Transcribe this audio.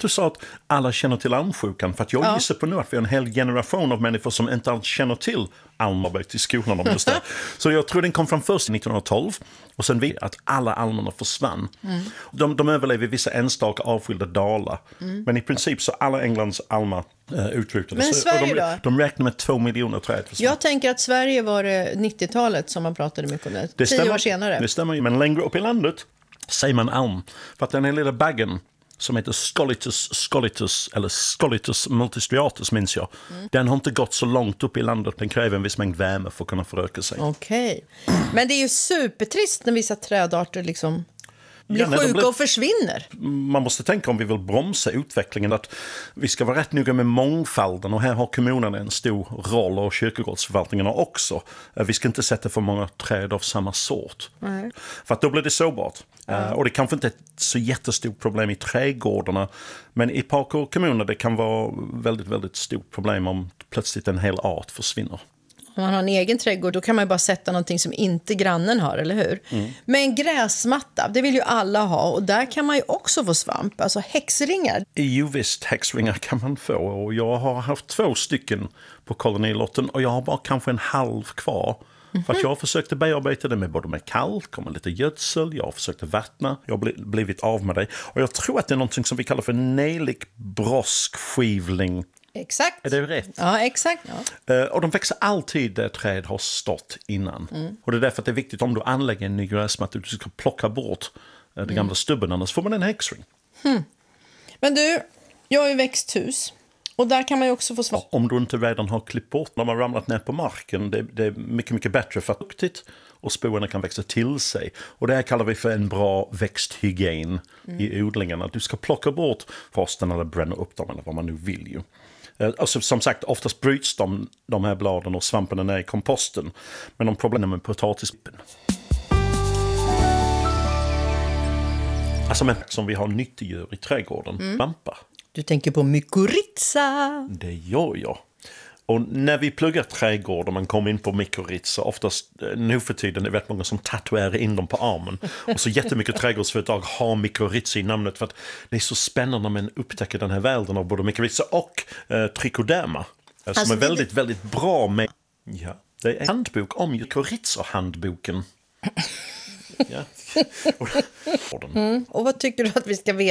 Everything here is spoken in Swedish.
du sa att alla känner till almsjukan, för att jag gissar på nu att vi har en hel generation av människor som inte alls känner till almarbete i skolan om just det. Så jag tror den kom fram först 1912 och sen att alla almerna försvann. De överlever vissa enstaka avskilda dalar. Men i princip så alla Englands almar utrotades. Men Sverige då? De räknar med 2 miljoner träd försvann. Jag tänker att Sverige var det 90-talet som man pratade mycket om det. 10 år senare. Det stämmer ju, men längre upp i landet säger man alm. För att den här lilla baggen som heter Scolytus eller Scolytus multistriatus minns jag. Den har inte gått så långt upp i landet. Den kräver en viss mängd värme för att kunna föröka sig. Okej. Men det är ju supertrist när vissa trädarter liksom blir sjuka och försvinner. Man måste tänka, om vi vill bromsa utvecklingen, att vi ska vara rätt noga med mångfalden, och här har kommunerna en stor roll och kyrkogårdsförvaltningarna också. Vi ska inte sätta för många träd av samma sort. För att då blir det sårbart. Och det kanske inte är ett så jättestort problem i trädgårdarna, men i parker och kommuner det kan vara väldigt, väldigt stort problem om plötsligt en hel art försvinner. Om man har en egen trädgård, då kan man ju bara sätta någonting som inte grannen har, eller hur? Men gräsmatta, det vill ju alla ha, och där kan man ju också få svamp, alltså häxringar. Jo visst, häxringar kan man få, och jag har haft 2 stycken på kolonilotten och jag har bara kanske en halv kvar. För att jag försökte bearbeta det med både med kalk och med lite gödsel. Jag försökte vattna. Jag har blivit av med det. Och jag tror att det är någonting som vi kallar för nejlikbroskskivling. Exakt. Är det rätt? Ja, exakt. Ja. Och de växer alltid där träd har stått innan. Och det är därför att det är viktigt om du anlägger en ny gräsmatta att du ska plocka bort den gamla stubben, annars får man en häxring. Men du, jag har ju växthus. Och där kan man ju också få svamp. Om du inte redan har klippt bort när man ramlat ner på marken, det är mycket, mycket bättre för att och sporerna kan växa till sig. Och det här kallar vi för en bra växthygien i odlingarna. Du ska plocka bort frosten eller bränna upp dem eller vad man nu vill ju. Alltså, som sagt, oftast bryts de här bladen och svampen ner i komposten. Men de problemen med potatispen. Alltså som vi har nyttiggör i trädgården, svampar. Du tänker på mykorrhiza. Det gör jag. Och när vi pluggar trädgård och man kommer in på mykorrhiza, oftast nu för tiden är det rätt många som tatuerar in dem på armen. Och så jättemycket trädgårdsföretag har mykorrhiza i namnet för att det är så spännande när man upptäcker den här världen av både mykorrhiza och trichoderma. Som är väldigt, väldigt bra med... Ja, det är en handbok om mykorrhiza-handboken. Ja. Och vad tycker du att vi ska veta?